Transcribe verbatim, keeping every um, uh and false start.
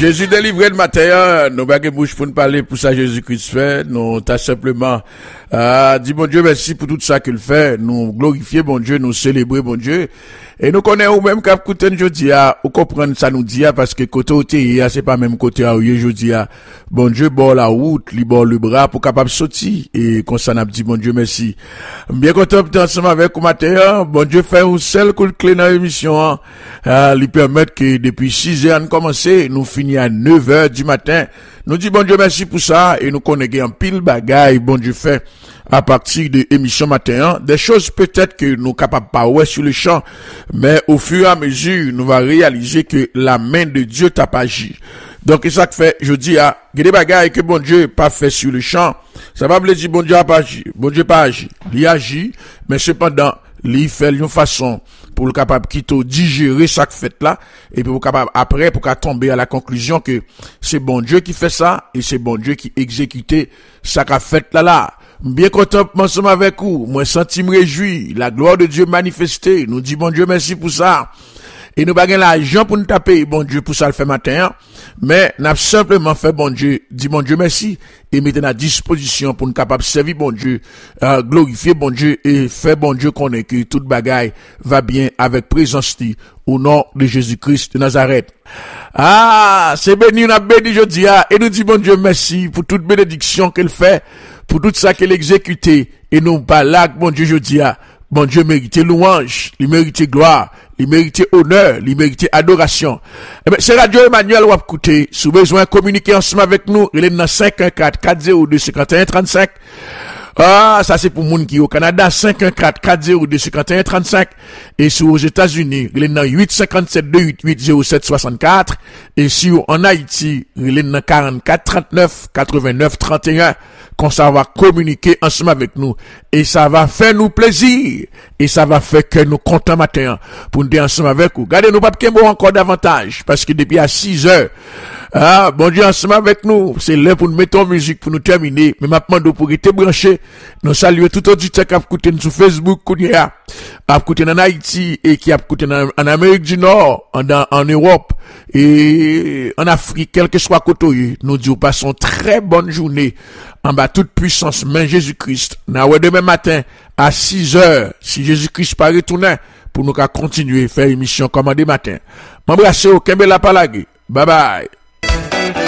Jésus délivré le matin, nous bagues bouche pour nous parler pour ça Jésus-Christ fait, nous t'as simplement euh, dit bon Dieu merci pour tout ça qu'il fait, nous glorifier bon Dieu, nous célébrer bon Dieu, et nous connaissons même qu'à écouter aujourd'hui à ou comprendre ça nous dit parce que côté côté c'est pas même côté à aujourd'hui bon Dieu bord la route, li bord le bras pour capable sortir et comme ça n'a dit bon Dieu merci. Bien content ensemble avec vous matin, bon Dieu fait un seul coup de clé dans l'émission, euh, lui permettre que depuis six heures on commencer, nous finir à neuf heures du matin. Nous dit bon Dieu merci pour ça et nous connaissons un pile bagaille bon Dieu fait à partir de émission matin, des choses peut-être que nous capables pas ouais sur le champ, mais au fur et à mesure nous va réaliser que la main de Dieu t'a pas agi. Donc ça que fait je dis à des bagailles que bon Dieu pas fait sur le champ, ça va veut dire bon Dieu a pas agi, bon Dieu pas agi, il agit mais cependant il fait une façon pour le capable quitter digérer chaque fête là et puis pour capable après pour qu'à tomber à la conclusion que c'est bon Dieu qui fait ça et c'est bon Dieu qui exécute ça qu'a fait là là. Bien content ensemble avec vous, moi senti me réjouir, la gloire de Dieu manifestée, nous dit bon Dieu merci pour ça. Et nous baguons l'argent pour nous taper, bon Dieu, pour ça le fait matin, mais nous avons simplement fait bon Dieu, dit bon Dieu merci, et mettez à disposition pour nous capables de servir bon Dieu, euh, glorifier bon Dieu, et faire bon Dieu qu'on ait que toute bagaille va bien avec présence au nom de Jésus-Christ de Nazareth. Ah, c'est béni, on a béni jeudi, et nous dit bon Dieu merci pour toute bénédiction qu'elle fait, pour tout ça qu'elle exécute, et nous pas là, bon Dieu jeudi, bon Dieu mérite louange, il mérite gloire, il mérite honneur, il mérite adoration. Eh ben, c'est Radio Emmanuel ou à écouter. Si vous avez besoin de communiquer ensemble avec nous, il est dans cinq un quatre quatre zéro deux cinquante et un trente-cinq. Ah, ça c'est pour moun qui au Canada, cinq un quatre quatre zéro deux cinquante et un trente-cinq. Et si aux États-Unis, il est dans huit cinq sept deux huit huit zéro sept soixante-quatre. Et si en Haïti, il est dans quarante-quatre trente-neuf quatre-vingt-neuf trente et un. Qu'on ça va communiquer ensemble avec nous. Et ça va faire nous plaisir. Et ça va faire que nous contents matin pour nous dire ensemble avec vous. Gardez nous pas de encore davantage. Parce que depuis à six heures, ah, bon Dieu ensemble avec nous. C'est l'heure pour nous mettre en musique pour nous terminer. Mais maintenant, pour être branché, nous saluons tout auditeur qui a écouté sur Facebook, qui a écouté en Haïti et qui a écouté en Amérique du Nord, en, en Europe et en Afrique, quel que soit côté. Nous disons passons très bonne journée en bas toute puissance, main Jésus-Christ. Nous demain matin à six heures, si Jésus-Christ pas retourner, pour nous continuer à faire émission comme des matin. M'embrasser au Kembe la Palagé. Bye bye.